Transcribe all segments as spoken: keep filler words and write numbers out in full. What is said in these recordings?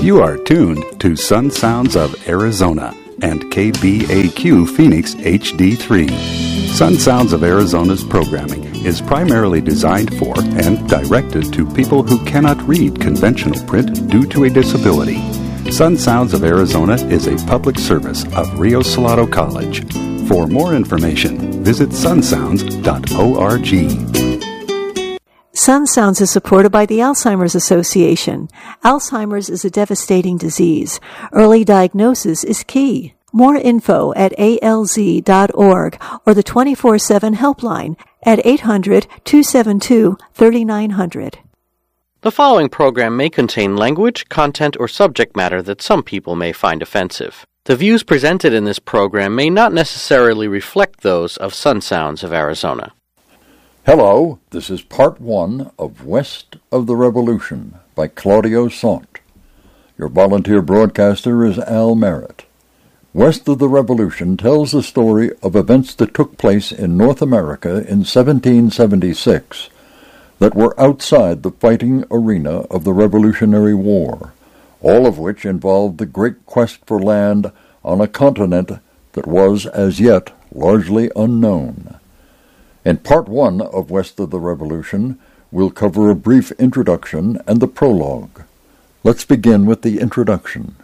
You are tuned to Sun Sounds of Arizona and K B A Q Phoenix H D three. Sun Sounds of Arizona's programming is primarily designed for and directed to people who cannot read conventional print due to a disability. Sun Sounds of Arizona is a public service of Rio Salado College. For more information, visit sun sounds dot org. Sun Sounds is supported by the Alzheimer's Association. Alzheimer's is a devastating disease. Early diagnosis is key. More info at A L Z dot org or the twenty-four seven helpline at eight hundred, two seven two, three nine zero zero. The following program may contain language, content, or subject matter that some people may find offensive. The views presented in this program may not necessarily reflect those of Sun Sounds of Arizona. Hello, this is part one of West of the Revolution by Claudio Sant. Your volunteer broadcaster is Al Merritt. West of the Revolution tells the story of events that took place in North America in seventeen seventy-six that were outside the fighting arena of the Revolutionary War, all of which involved the great quest for land on a continent that was as yet largely unknown. In part one of West of the Revolution, we'll cover a brief introduction and the prologue. Let's begin with the introduction.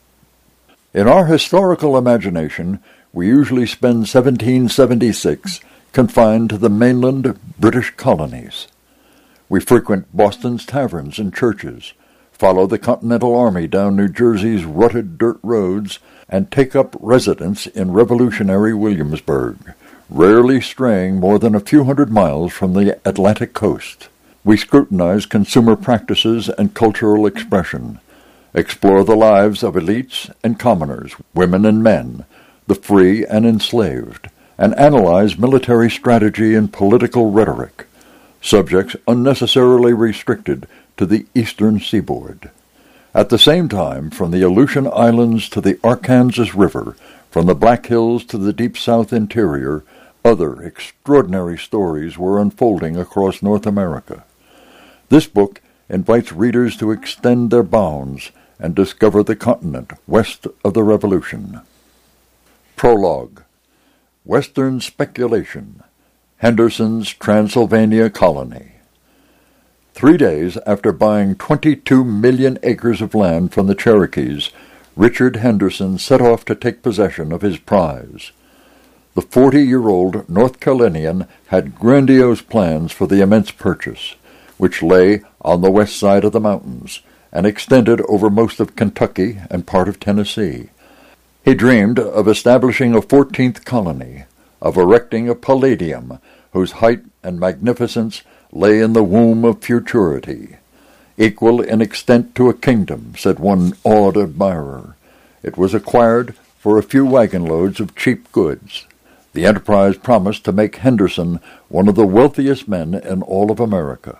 In our historical imagination, we usually spend seventeen seventy-six confined to the mainland British colonies. We frequent Boston's taverns and churches, follow the Continental Army down New Jersey's rutted dirt roads, and take up residence in revolutionary Williamsburg, rarely straying more than a few hundred miles from the Atlantic coast. We scrutinize consumer practices and cultural expression, explore the lives of elites and commoners, women and men, the free and enslaved, and analyze military strategy and political rhetoric, subjects unnecessarily restricted to the eastern seaboard. At the same time, from the Aleutian Islands to the Arkansas River, from the Black Hills to the Deep South interior, other extraordinary stories were unfolding across North America. This book invites readers to extend their bounds and discover the continent west of the Revolution. Prologue. Western Speculation. Henderson's Transylvania Colony. Three days after buying twenty-two million acres of land from the Cherokees, Richard Henderson set off to take possession of his prize. The forty-year-old North Carolinian had grandiose plans for the immense purchase, which lay on the west side of the mountains and extended over most of Kentucky and part of Tennessee. He dreamed of establishing a fourteenth colony, of erecting a palladium whose height and magnificence lay in the womb of futurity. Equal in extent to a kingdom, said one awed admirer. It was acquired for a few wagon loads of cheap goods. The enterprise promised to make Henderson one of the wealthiest men in all of America.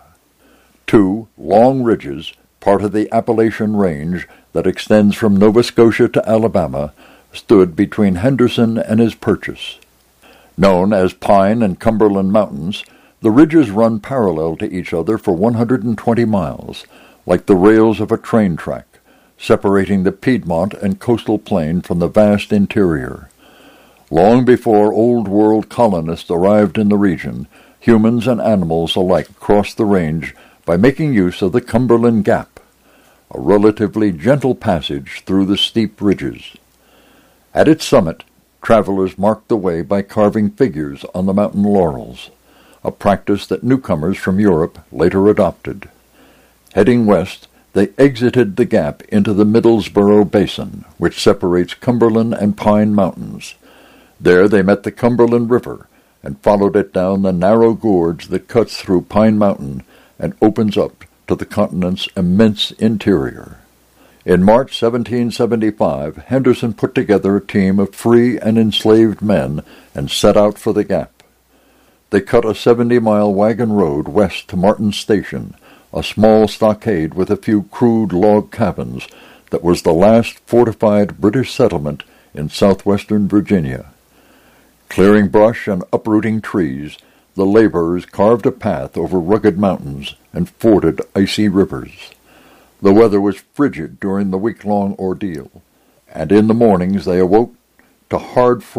Two long ridges, part of the Appalachian Range that extends from Nova Scotia to Alabama, stood between Henderson and his purchase. Known as Pine and Cumberland Mountains, the ridges run parallel to each other for one hundred twenty miles, like the rails of a train track, separating the Piedmont and coastal plain from the vast interior. Long before Old World colonists arrived in the region, humans and animals alike crossed the range by making use of the Cumberland Gap, a relatively gentle passage through the steep ridges. At its summit, travelers marked the way by carving figures on the mountain laurels, a practice that newcomers from Europe later adopted. Heading west, they exited the gap into the Middlesboro Basin, which separates Cumberland and Pine Mountains. There they met the Cumberland River and followed it down the narrow gorge that cuts through Pine Mountain and opens up to the continent's immense interior. In March seventeen seventy-five, Henderson put together a team of free and enslaved men and set out for the gap. They cut a seventy-mile wagon road west to Martin's Station, a small stockade with a few crude log cabins that was the last fortified British settlement in southwestern Virginia. Clearing brush and uprooting trees, the laborers carved a path over rugged mountains and forded icy rivers. The weather was frigid during the week-long ordeal, and in the mornings they awoke to hard frost